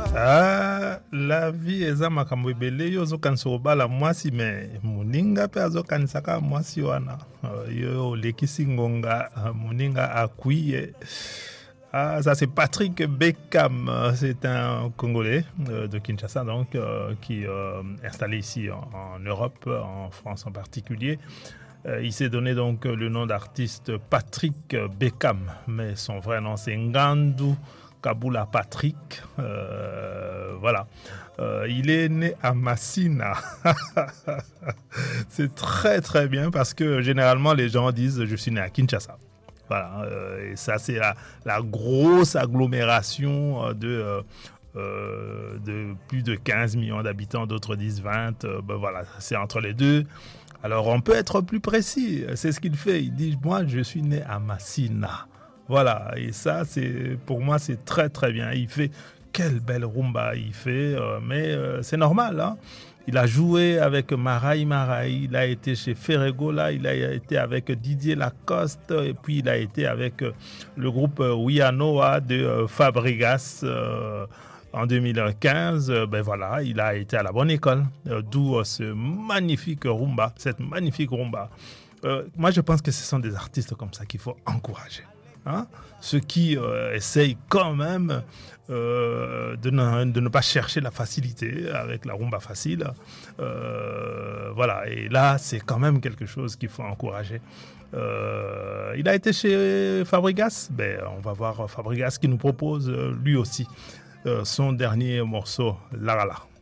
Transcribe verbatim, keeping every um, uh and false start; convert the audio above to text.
Ah, la vie eza makambo ebele yo ozokanisa kobala mwasi me moninga mpe azokanisaka mwasi wana uh, yo olekisi ngonga uh, moninga akwi ye. Ah, ça c'est Patrick Bekam, c'est un Congolais euh, de Kinshasa donc euh, qui est euh, installé ici en, en Europe, en France en particulier. Euh, il s'est donné donc le nom d'artiste Patrick Bekam, mais son vrai nom c'est Ngandu Kabula Patrick. Euh, voilà. Euh, il est né à Massina. C'est très très bien parce que généralement les gens disent je suis né à Kinshasa. Voilà, euh, et ça c'est la, la grosse agglomération de, euh, euh, de plus de quinze millions d'habitants, d'autres disent vingt, euh, ben voilà, c'est entre les deux. Alors on peut être plus précis, c'est ce qu'il fait, il dit moi je suis né à Massina. Voilà, et ça c'est pour moi c'est très très bien, il fait, quelle belle rumba il fait, euh, mais euh, c'est normal, hein. Il a joué avec Maraï Maraï, il a été chez Ferregola, il a été avec Didier Lacoste, et puis il a été avec le groupe Wianoa de Fabregas euh, en deux mille quinze. Ben voilà, il a été à la bonne école, euh, d'où ce magnifique rumba, cette magnifique rumba. Euh, moi, je pense que ce sont des artistes comme ça qu'il faut encourager. Hein? Ceux qui euh, essayent quand même euh, de, ne, de ne pas chercher la facilité avec la rumba facile. Euh, voilà, et là, c'est quand même quelque chose qu'il faut encourager. Euh, il a été chez Fabregas. Ben, on va voir Fabregas qui nous propose lui aussi euh, son dernier morceau, Larala.